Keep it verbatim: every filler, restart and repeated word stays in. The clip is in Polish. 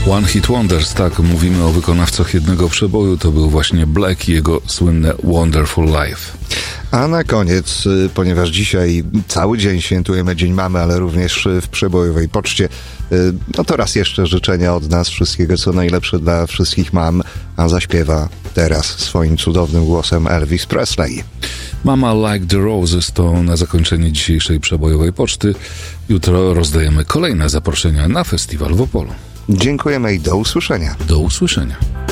One Hit Wonders, tak, mówimy o wykonawcach jednego przeboju, to był właśnie Black i jego słynne Wonderful Life. A na koniec, ponieważ dzisiaj cały dzień świętujemy Dzień Mamy, ale również w przebojowej poczcie, no to raz jeszcze życzenia od nas wszystkiego, co najlepsze dla wszystkich mam, a zaśpiewa teraz swoim cudownym głosem Elvis Presley. Mama Like the Roses to na zakończenie dzisiejszej przebojowej poczty. Jutro rozdajemy kolejne zaproszenia na festiwal w Opolu. Dziękujemy i do usłyszenia. Do usłyszenia.